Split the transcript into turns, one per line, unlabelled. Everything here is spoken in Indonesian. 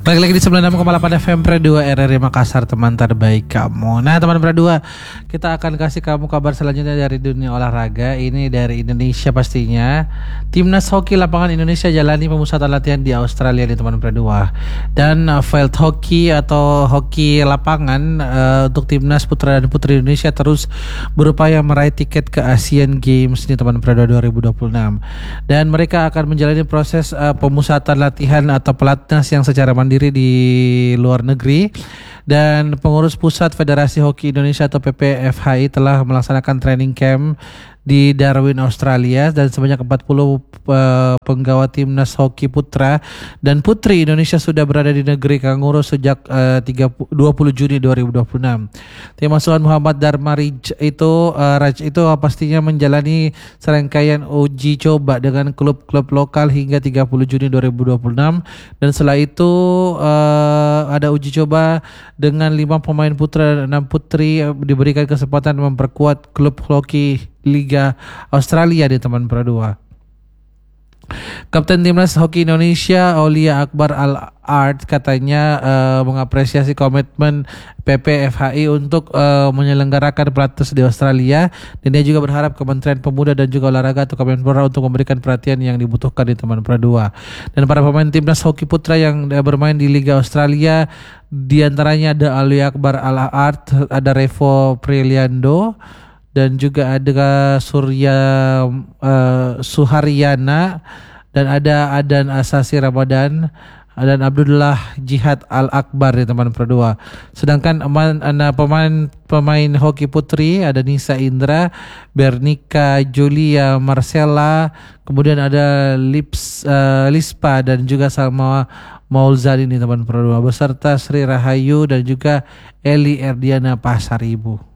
Balik lagi di 96,8 FM Pro 2 RRI Makassar, teman terbaik kamu. Nah teman Pro 2, kita akan kasih kamu kabar selanjutnya dari dunia olahraga. Ini dari Indonesia pastinya. Timnas hoki lapangan Indonesia jalani pemusatan latihan di Australia di teman Pro 2. Dan field hoki atau hoki lapangan untuk timnas putra dan putri Indonesia terus berupaya meraih tiket ke Asian Games di teman Pro 2 2026. Dan mereka akan menjalani proses pemusatan latihan atau pelatnas yang secara mandiri di luar negeri, dan pengurus pusat Federasi Hoki Indonesia atau PPFHI telah melaksanakan training camp di Darwin, Australia, dan sebanyak 40 penggawa timnas hoki putra dan putri Indonesia sudah berada di negeri Kanguru sejak 20 Juni 2026. Tim asuhan Muhammad Dharma Raj itu pastinya menjalani serangkaian uji coba dengan klub-klub lokal hingga 30 Juni 2026, dan setelah itu ada uji coba dengan 5 pemain putra dan 6 putri diberikan kesempatan memperkuat klub hoki Liga Australia di teman Pro 2. Kapten Timnas Hoki Indonesia Aulia Akbar Al-Ard katanya mengapresiasi komitmen PPFHI untuk menyelenggarakan pelatnas di Australia, dan dia juga berharap Kementerian Pemuda dan juga Olahraga atau Kemenpora untuk memberikan perhatian yang dibutuhkan di teman Pro 2. Dan para pemain Timnas Hoki Putra yang bermain di Liga Australia diantaranya ada Aulia Akbar Al-Ard, ada Revo Priliando, dan juga ada Suharyana, dan ada Adan Asasi Ramadan dan Abdullah Jihad Al-Akbar di teman Pro 2. Sedangkan pemain hoki putri ada Nisa Indra, Bernika Julia Marcella, kemudian ada Lispa dan juga Salma Maulzani di teman Pro 2 beserta Sri Rahayu dan juga Eli Erdiana Pasaribu.